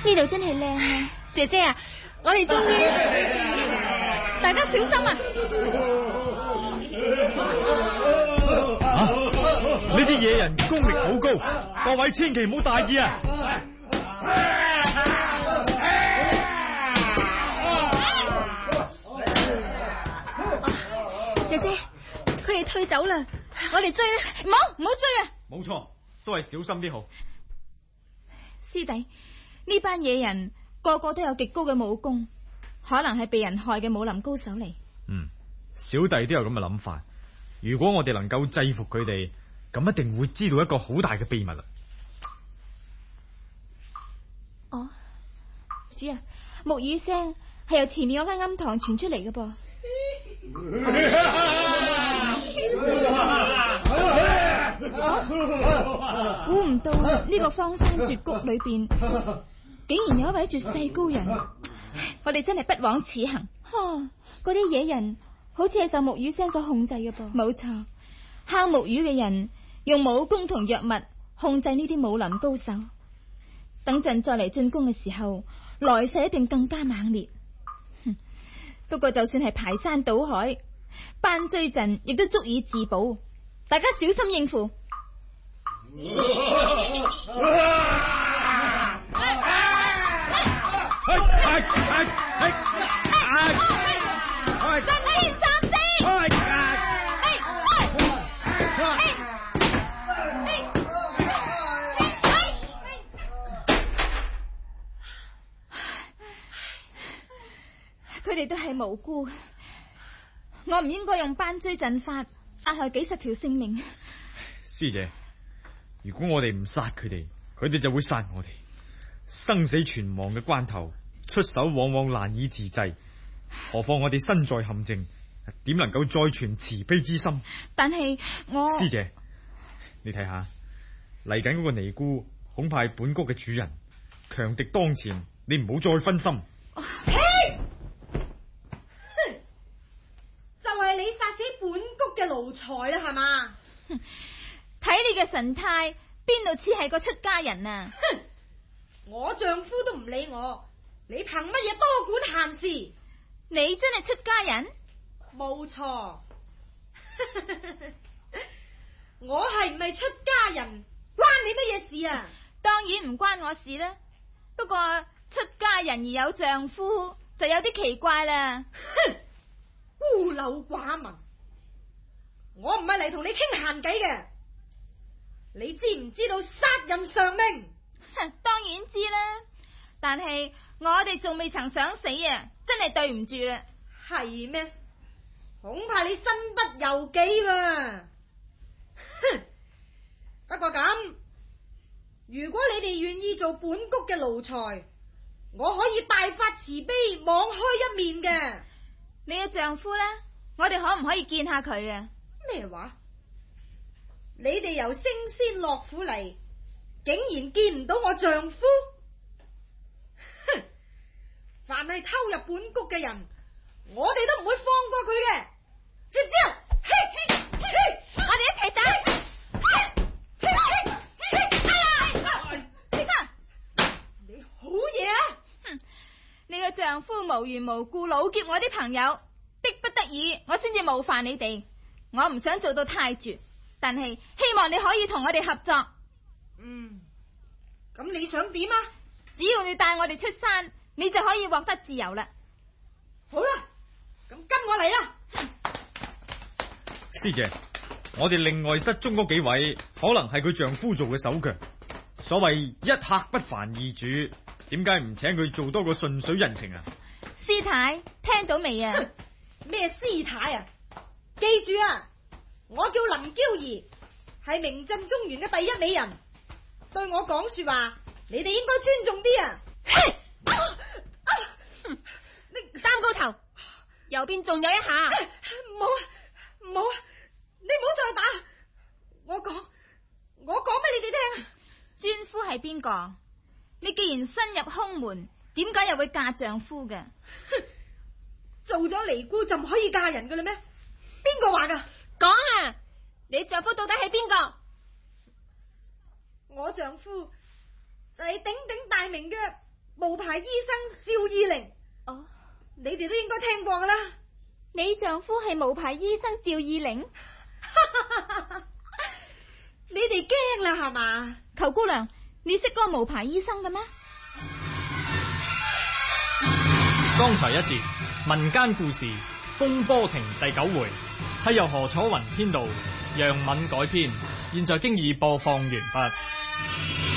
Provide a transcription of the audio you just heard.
呢度真係靚啊！姐姐啊，我哋終於，大家小心啊！ 呢啲野人功力好高，各位千祈唔好大意啊！ 姐姐，佢哋退走啦，我哋追啦！唔好追啊！ 冇錯，都係小心啲好。 師弟，呢班野人個個都有極高嘅武功，可能係被人害嘅武林高手嚟。 小弟都有咁嘅諗法。如果我哋能夠制服佢哋，咁一定會知道一個好大嘅秘密啦。 哦，主啊，木魚聲係由前面嗰間庵堂傳出嚟嘅噃。估唔到呢個荒山絕谷裏邊，竟然有一位絕世高人，我哋真係不枉此行。嗰啲野人好似係受木魚聲所控制嘅噃。冇錯，敲木魚嘅人用武功同藥物控制呢啲武林高手，等陣再嚟進攻嘅時候，來勢一定更加猛烈。不過就算係排山倒海，班追陣亦都足以自保，大家小心應付。身體三聲，佢哋都係無辜，我唔應該用班追陣法殺害幾十條性命。 師姐，如果我哋唔殺佢哋，佢哋就會殺我哋。生死存亡嘅關頭，出手往往難以自制，何況我哋身在陷阱，點能夠再存慈悲之心？ 但係我師姐，你睇下嚟緊嗰個尼姑，恐怕係本谷嘅主人，強敵當前，你唔好再分心。 就係你殺死本谷嘅奴才啦，係嘛？ 睇你嘅神態，邊度似係個出家人啊？ 我丈夫都唔理我，你憑乜嘢多管閒事？ 你真係出家人？ 冇錯，我係唔係出家人，關你乜嘢事啊？ 當然唔關我事啦。不過出家人而有丈夫，就有啲奇怪啦。 孤陋寡聞，我唔係嚟同你傾閒偈嘅。你知唔知道殺人償命？ 當然知啦，但係我哋仲未曾想死啊，真係對唔住啦。 係咩？恐怕你身不由己啦。不過咁，如果你哋願意做本谷嘅奴才，我可以大發慈悲，網開一面嘅。 你嘅丈夫呢？我哋可唔可以見下佢啊？ 咩話？你哋由升仙樂府嚟，竟然見唔到我丈夫？哼！凡係偷入本谷嘅人，我哋都唔會放過佢嘅，知唔知啊？ 我哋一齊打！ 你好嘢啊！ 你嘅丈夫無緣無故老劫我啲朋友，逼不得已我先至冒犯你哋。我唔想做到太絕，但係希望你可以同我哋合作。 咁你想點啊？ 只要你帶我哋出山，你就可以獲得自由啦。 好啦，咁跟我嚟啦。 師姐，我哋另外失蹤嗰幾位，可能係佢丈夫做嘅手腳。所謂一客不煩二主，點解唔請佢做多個順水人情啊？ 師太聽到未啊？ 咩師太啊？記住啊，我叫林嬌兒，係名震中原嘅第一美人。對我講說話，你哋應該尊重啲啊！ 你擔高頭，右邊仲有一下。 唔好啊，唔好啊，你唔好再打啦！我講俾你哋聽。 尊夫係邊個？你既然身入空門，點解又會嫁丈夫嘅？ 做咗尼姑就唔可以嫁人噶啦咩？邊個話噶？ 講啊！你丈夫到底係邊個？ 我丈夫就係鼎鼎大名嘅無牌醫生趙義玲， 哦， 你哋都應該聽過噶啦。 你丈夫係無牌醫生趙義玲？ 你哋驚啦係嘛？ 裘姑娘，你識嗰個無牌醫生嘅咩？ 剛才一節民間故事《風波亭》第9回，係由何楚雲編導，楊敏改編，現在經已播放完畢。